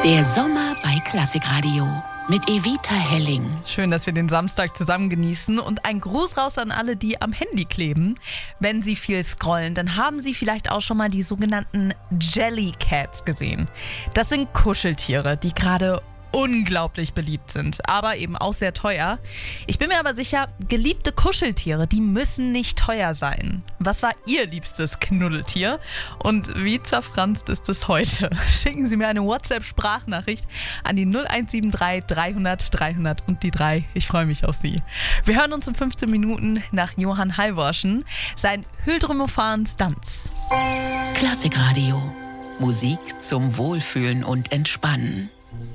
Der Sommer bei Klassikradio mit Evita Helling. Schön, dass wir den Samstag zusammen genießen und ein Gruß raus an alle, die am Handy kleben. Wenn Sie viel scrollen, dann haben Sie vielleicht auch schon mal die sogenannten Jellycats gesehen. Das sind Kuscheltiere, die gerade unglaublich beliebt sind, aber eben auch sehr teuer. Ich bin mir aber sicher, geliebte Kuscheltiere, die müssen nicht teuer sein. Was war Ihr liebstes Knuddeltier und wie zerfranst ist es heute? Schicken Sie mir eine WhatsApp-Sprachnachricht an die 0173 300 300 und die 3. Ich freue mich auf Sie. Wir hören uns in 15 Minuten nach Johann Halvorsen sein Hüldrümophans Danz. Klassikradio. Musik zum Wohlfühlen und Entspannen.